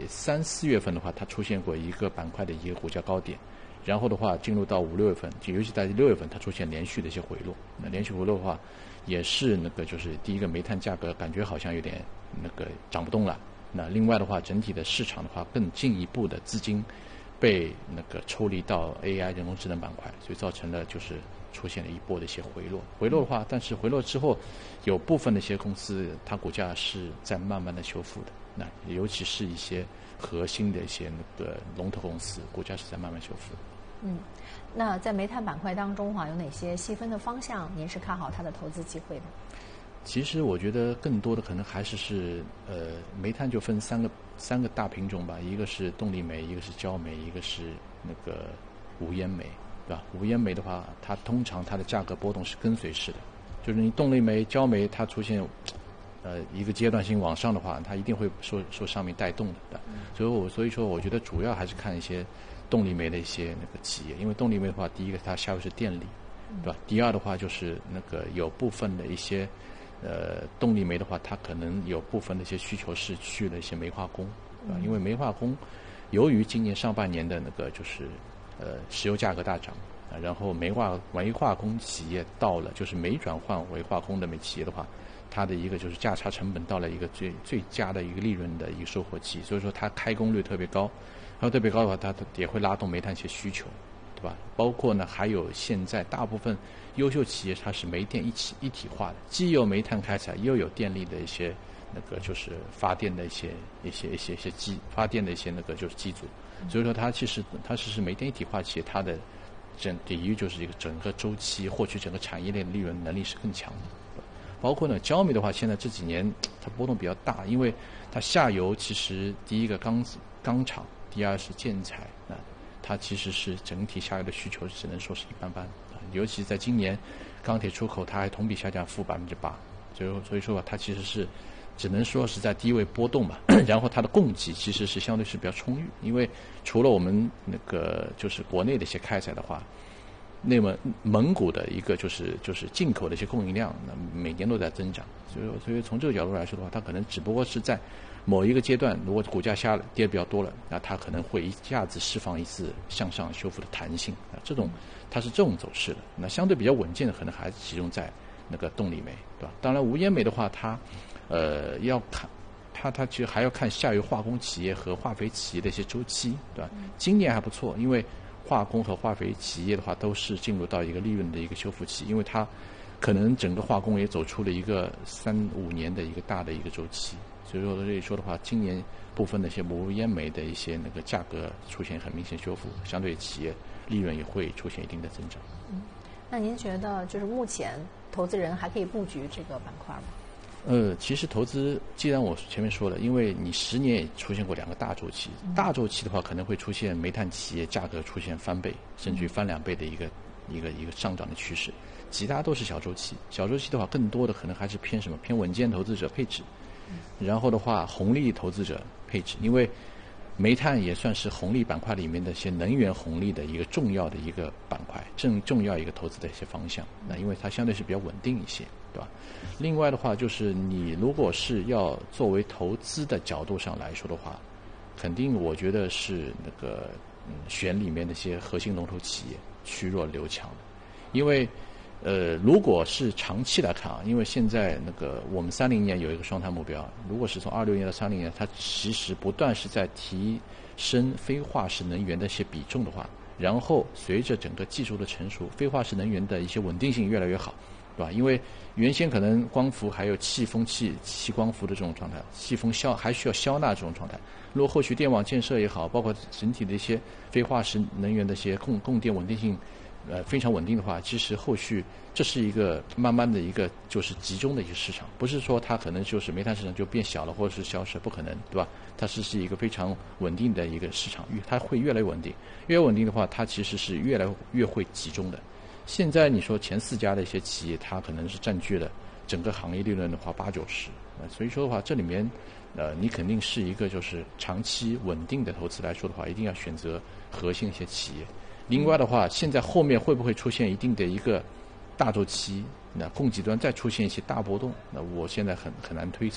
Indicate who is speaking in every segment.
Speaker 1: 3、4月份的话，它出现过一个板块的一个股价高点，然后的话进入到5、6月份，尤其在6月份，它出现连续的一些回落。那连续回落的话，也是那个就是第一个煤炭价格感觉好像有点那个涨不动了。那另外的话，整体的市场的话，更进一步的资金被那个抽离到 AI 人工智能板块，所以造成了就是出现了一波的一些回落。回落的话，但是回落之后，有部分的一些公司，它股价是在慢慢的修复的。那尤其是一些核心的一些那个龙头公司，股价是在慢慢修复的。
Speaker 2: 那在煤炭板块当中有哪些细分的方向您是看好它的投资机会的？
Speaker 1: 其实我觉得更多的可能还是煤炭就分三个大品种吧，一个是动力煤，一个是焦煤，一个是那个无烟煤，对吧？无烟煤的话，它通常它的价格波动是跟随式的，就是你动力煤、焦煤它出现一个阶段性往上的话，它一定会受上面带动的。所以说我觉得主要还是看一些动力煤的一些那个企业，因为动力煤的话，第一个它下游是电力，对吧？第二的话就是那个有部分的一些动力煤的话，它可能有部分的一些需求是去了一些煤化工，对吧？因为煤化工由于今年上半年的那个就是石油价格大涨，然后煤化工企业到了就是煤转换为化工的煤企业的话，它的一个就是价差成本到了一个最佳的一个利润的一个收获期，所以说它开工率特别高，然后特别高的话，它也会拉动煤炭一些需求，对吧？包括呢还有现在大部分优秀企业它是煤电一体化的，既有煤炭开采，又有电力的一些那个就是发电的一些发电的一些那个就是机组，所以说它其实是煤电一体化企业，它的第一就是一个整个周期获取整个产业链的利润能力是更强的。包括呢焦煤的话，现在这几年它波动比较大，因为它下游其实第一个钢厂，第二是建材，它其实是整体下游的需求只能说是一般般，尤其在今年钢铁出口它还同比下降负8%，所以说它其实是只能说是在低位波动吧。然后它的供给其实是相对是比较充裕，因为除了我们那个就是国内的一些开采的话，那么蒙古的一个就是进口的一些供应量，那每年都在增长，所以从这个角度来说的话，它可能只不过是在某一个阶段，如果股价跌得比较多了，那它可能会一下子释放一次向上修复的弹性它是这种走势的。那相对比较稳健的，可能还是集中在那个动力煤，对吧？当然无烟煤的话，它要看它其实还要看下游化工企业和化肥企业的一些周期，对吧？今年还不错，因为化工和化肥企业的话都是进入到一个利润的一个修复期，因为它可能整个化工也走出了一个3、5年的一个大的一个周期，所以说的话，今年部分的一些无烟煤的一些那个价格出现很明显修复，相对企业利润也会出现一定的增长。
Speaker 2: 那您觉得就是目前投资人还可以布局这个板块吗？
Speaker 1: 其实投资，既然我前面说了，因为你10年也出现过2个大周期，大周期的话可能会出现煤炭企业价格出现翻倍，甚至于翻2倍的一个上涨的趋势，其他都是小周期。小周期的话，更多的可能还是偏什么？偏稳健投资者配置，然后的话红利投资者配置，因为煤炭也算是红利板块里面的一些能源红利的一个重要的一个板块，重要一个投资的一些方向。那因为它相对是比较稳定一些，对吧？另外的话，就是你如果是要作为投资的角度上来说的话，肯定我觉得是那个选里面的一些核心龙头企业趋弱留强的，因为如果是长期来看因为现在那个我们30年有一个双碳目标，如果是从26年到30年，它其实不断是在提升非化石能源的一些比重的话，然后随着整个技术的成熟，非化石能源的一些稳定性越来越好，对吧？因为原先可能光伏还有气光伏的这种状态，气风还需要消纳这种状态，如果后续电网建设也好，包括整体的一些非化石能源的一些供电稳定性非常稳定的话，其实后续这是一个慢慢的一个就是集中的一个市场，不是说它可能就是煤炭市场就变小了或者是消失，不可能，对吧？它是一个非常稳定的一个市场，它会越来越稳定，越稳定的话，它其实是越来越会集中的。现在你说前4家的一些企业，它可能是占据了整个行业利润的话80-90%，所以说的话，这里面你肯定是一个就是长期稳定的投资来说的话，一定要选择核心一些企业。另外的话，现在后面会不会出现一定的一个大周期？那供给端再出现一些大波动，那我现在很难推测。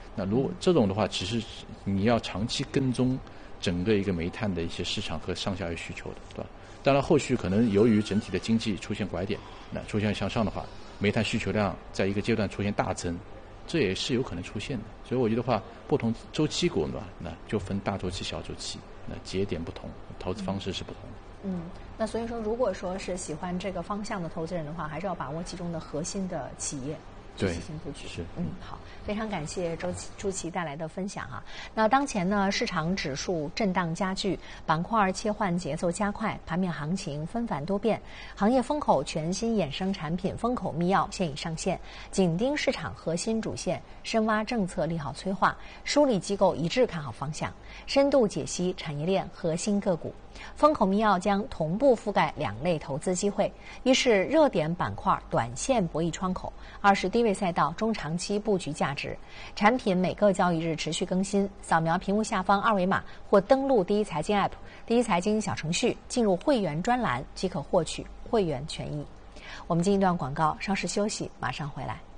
Speaker 1: 那如果这种的话，其实你要长期跟踪整个一个煤炭的一些市场和上下游需求的，对吧？当然，后续可能由于整体的经济出现拐点，那出现向上的话，煤炭需求量在一个阶段出现大增，这也是有可能出现的。所以我觉得话，不同周期股呢，那就分大周期、小周期，那节点不同，投资方式是不同的。
Speaker 2: 那所以说，如果说是喜欢这个方向的投资人的话，还是要把握其中的核心的企业。细心布局
Speaker 1: 是
Speaker 2: 好，非常感谢朱琦带来的分享啊。那当前呢，市场指数震荡加剧，板块切换节奏加快，盘面行情纷繁多变，行业风口全新衍生产品风口密钥现已上线，紧盯市场核心主线，深挖政策利好催化，梳理机构一致看好方向，深度解析产业链核心个股。风口密钥将同步覆盖2类投资机会，一是热点板块短线博弈窗口，二是低位赛道中长期布局价值。产品每个交易日持续更新，扫描屏幕下方2维码或登录第一财经 App、第一财经小程序，进入会员专栏即可获取会员权益。我们进一段广告，稍事休息，马上回来。